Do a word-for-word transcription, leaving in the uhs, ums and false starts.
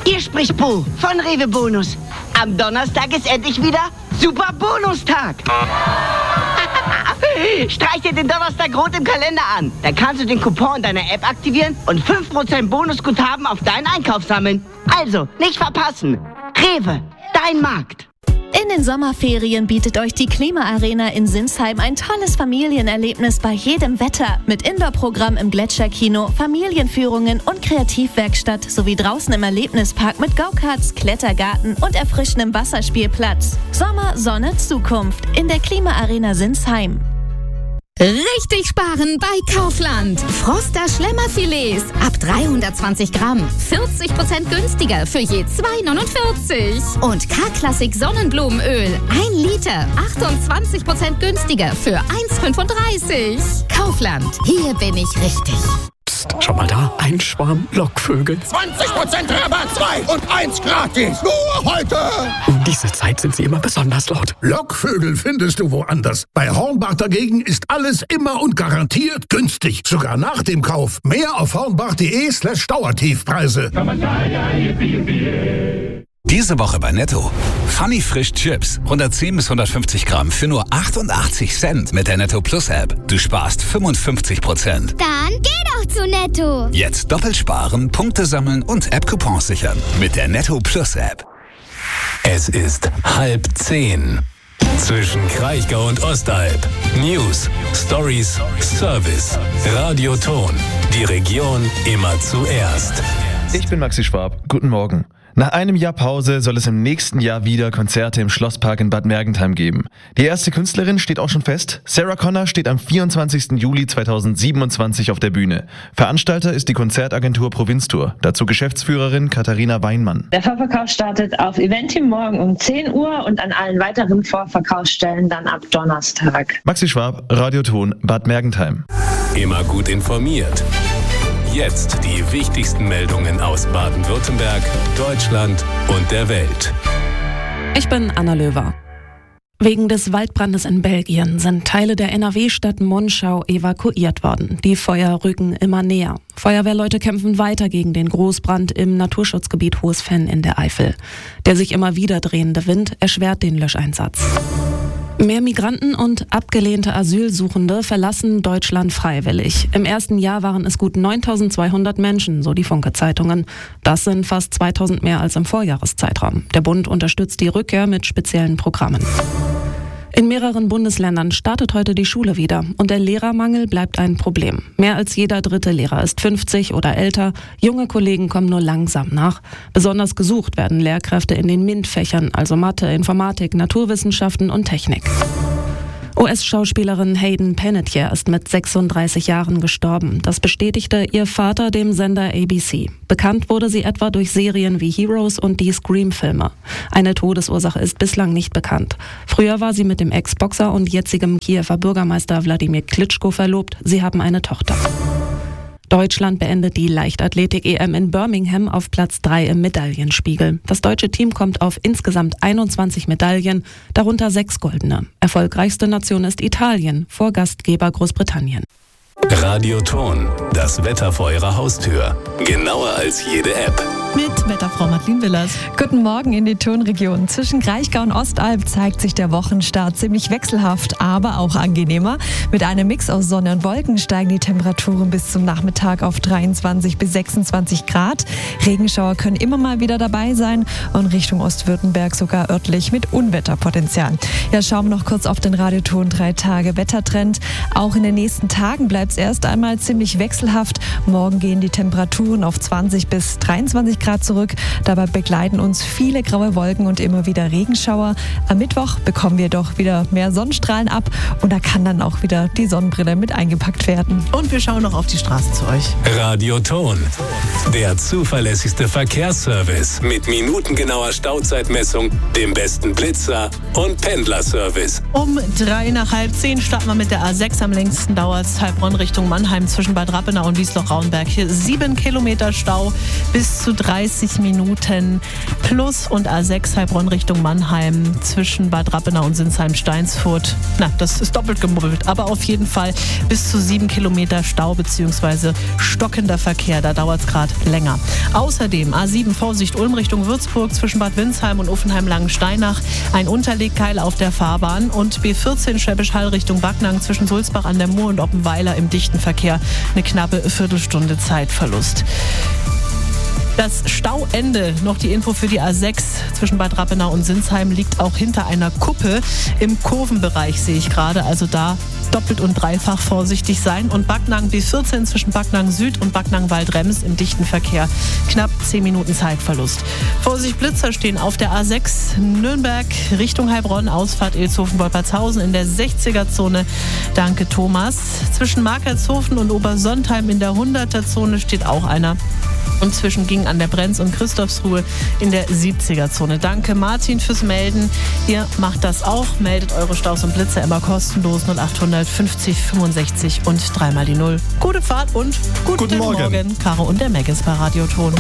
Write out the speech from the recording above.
Hier spricht Bo von Rewe Bonus. Am Donnerstag ist endlich wieder Super Bonustag. Streich dir den Donnerstag rot im Kalender an. Dann kannst du den Coupon deiner App aktivieren und fünf Prozent Bonusguthaben auf deinen Einkauf sammeln. Also, nicht verpassen. Rewe, dein Markt. In den Sommerferien bietet euch die Klima-Arena in Sinsheim ein tolles Familienerlebnis bei jedem Wetter. Mit Indoor-Programm im Gletscherkino, Familienführungen und Kreativwerkstatt sowie draußen im Erlebnispark mit Go-Karts, Klettergarten und erfrischendem Wasserspielplatz. Sommer, Sonne, Zukunft in der Klima-Arena Sinsheim. Richtig sparen bei Kaufland. Froster Schlemmerfilets ab dreihundertzwanzig Gramm. vierzig Prozent günstiger für je zwei neunundvierzig. Und K-Klassik Sonnenblumenöl. ein Liter. achtundzwanzig Prozent günstiger für eins fünfunddreißig. Kaufland. Hier bin ich richtig. Psst, schau mal da. Ein Schwarm Lockvögel. zwanzig Prozent Rabatt, zwei und eins gratis. Nur heute. Um diese Zeit sind sie immer besonders laut. Lockvögel findest du woanders. Bei Hornbach dagegen ist alles immer und garantiert günstig. Sogar nach dem Kauf. Mehr auf hornbach.de slash Dauertiefpreise. Diese Woche bei Netto. Funny Frisch Chips. hundertzehn bis hundertfünfzig Gramm für nur achtundachtzig Cent mit der Netto Plus App. Du sparst fünfundfünfzig Prozent. Dann geh doch zu Netto. Jetzt doppelt sparen, Punkte sammeln und App-Coupons sichern. Mit der Netto Plus App. Es ist halb zehn. Zwischen Kraichgau und Ostalb. News, Stories, Service. Radioton. Die Region immer zuerst. Ich bin Maxi Schwab. Guten Morgen. Nach einem Jahr Pause soll es im nächsten Jahr wieder Konzerte im Schlosspark in Bad Mergentheim geben. Die erste Künstlerin steht auch schon fest. Sarah Connor steht am vierundzwanzigsten Juli zweitausendsiebenundzwanzig auf der Bühne. Veranstalter ist die Konzertagentur Provinztour. Dazu Geschäftsführerin Katharina Weinmann. Der Vorverkauf startet auf Eventim morgen um zehn Uhr und an allen weiteren Vorverkaufsstellen dann ab Donnerstag. Maxi Schwab, Radioton, Bad Mergentheim. Immer gut informiert. Jetzt die wichtigsten Meldungen aus Baden-Württemberg, Deutschland und der Welt. Ich bin Anna Löwer. Wegen des Waldbrandes in Belgien sind Teile der N R W-Stadt Monschau evakuiert worden. Die Feuer rücken immer näher. Feuerwehrleute kämpfen weiter gegen den Großbrand im Naturschutzgebiet Hohes-Venn in der Eifel. Der sich immer wieder drehende Wind erschwert den Löscheinsatz. Mehr Migranten und abgelehnte Asylsuchende verlassen Deutschland freiwillig. Im ersten Jahr waren es gut neuntausendzweihundert Menschen, so die Funke-Zeitungen. Das sind fast zweitausend mehr als im Vorjahreszeitraum. Der Bund unterstützt die Rückkehr mit speziellen Programmen. In mehreren Bundesländern startet heute die Schule wieder und der Lehrermangel bleibt ein Problem. Mehr als jeder dritte Lehrer ist fünfzig oder älter. Junge Kollegen kommen nur langsam nach. Besonders gesucht werden Lehrkräfte in den MINT-Fächern, also Mathe, Informatik, Naturwissenschaften und Technik. U S-Schauspielerin Hayden Panettiere ist mit sechsunddreißig Jahren gestorben. Das bestätigte ihr Vater dem Sender A B C. Bekannt wurde sie etwa durch Serien wie Heroes und die Scream-Filme. Eine Todesursache ist bislang nicht bekannt. Früher war sie mit dem Ex-Boxer und jetzigem Kiewer Bürgermeister Wladimir Klitschko verlobt. Sie haben eine Tochter. Deutschland beendet die Leichtathletik-E M in Birmingham auf Platz drei im Medaillenspiegel. Das deutsche Team kommt auf insgesamt einundzwanzig Medaillen, darunter sechs goldene. Erfolgreichste Nation ist Italien, vor Gastgeber Großbritannien. Radioton, das Wetter vor Ihrer Haustür. Genauer als jede App. Mit Wetterfrau Madeleine Willers. Guten Morgen in die Tonregion. Zwischen Kraichgau und Ostalb zeigt sich der Wochenstart ziemlich wechselhaft, aber auch angenehmer. Mit einem Mix aus Sonne und Wolken steigen die Temperaturen bis zum Nachmittag auf dreiundzwanzig bis sechsundzwanzig Grad. Regenschauer können immer mal wieder dabei sein und Richtung Ostwürttemberg sogar örtlich mit Unwetterpotenzial. Ja, schauen wir noch kurz auf den Radioton drei Tage Wettertrend. Auch in den nächsten Tagen bleibt es erst einmal ziemlich wechselhaft. Morgen gehen die Temperaturen auf zwanzig bis dreiundzwanzig Grad zurück. Dabei begleiten uns viele graue Wolken und immer wieder Regenschauer. Am Mittwoch bekommen wir doch wieder mehr Sonnenstrahlen ab und da kann dann auch wieder die Sonnenbrille mit eingepackt werden. Und wir schauen noch auf die Straße zu euch. Radioton, der zuverlässigste Verkehrsservice mit minutengenauer Stauzeitmessung, dem besten Blitzer und Pendlerservice. Um drei nach halb zehn starten wir mit der A sechs. Am längsten dauert es halb neun Richtung Mannheim zwischen Bad Rappenau und Wiesloch-Rauenberg. Hier sieben Kilometer Stau, bis zu dreißig Minuten plus, und A sechs Heilbronn Richtung Mannheim zwischen Bad Rappenau und Sinsheim-Steinsfurt. Na, das ist doppelt gemubbelt, aber auf jeden Fall bis zu sieben Kilometer Stau bzw. stockender Verkehr. Da dauert es gerade länger. Außerdem A sieben Vorsicht Ulm Richtung Würzburg zwischen Bad Windsheim und Uffenheim-Langensteinach. Ein Unterlegkeil auf der Fahrbahn. Und B vierzehn Schwäbisch Hall Richtung Backnang zwischen Sulzbach an der Mur und Oppenweiler im dichten Verkehr. Eine knappe Viertelstunde Zeitverlust. Das Stauende, noch die Info für die A sechs zwischen Bad Rappenau und Sinsheim, liegt auch hinter einer Kuppe im Kurvenbereich, sehe ich gerade. Also da doppelt und dreifach vorsichtig sein. Und Backnang B vierzehn zwischen Backnang Süd und Backnang Waldrems im dichten Verkehr. Knapp zehn Minuten Zeitverlust. Vorsicht, Blitzer stehen auf der A sechs Nürnberg Richtung Heilbronn, Ausfahrt Ilshofen-Wolpertshausen in der sechziger-Zone. Danke, Thomas. Zwischen Markertshofen und Obersontheim in der hunderter-Zone steht auch einer. Und zwischen Ging an der Brenz und Christophsruhe in der siebziger-Zone. Danke, Martin, fürs Melden. Ihr macht das auch. Meldet eure Staus und Blitzer immer kostenlos. null achthundert fünfzig fünfundsechzig und dreimal die Null. Gute Fahrt und guten, Guten Morgen. Morgen. Caro und der Meggis bei Radioton.